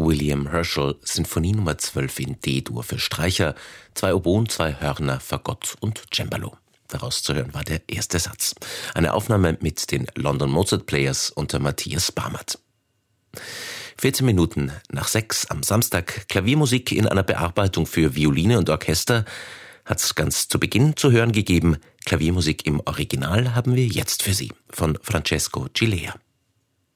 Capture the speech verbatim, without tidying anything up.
William Herschel Sinfonie Nummer zwölf in D-Dur für Streicher, zwei Oboen, zwei Hörner, Fagott und Cembalo. Daraus zu hören war der erste Satz. Eine Aufnahme mit den London Mozart Players unter Matthias Barmert. vierzehn Minuten nach sechs am Samstag. Klaviermusik in einer Bearbeitung für Violine und Orchester hat es ganz zu Beginn zu hören gegeben. Klaviermusik im Original haben wir jetzt für Sie von Francesco Cilea.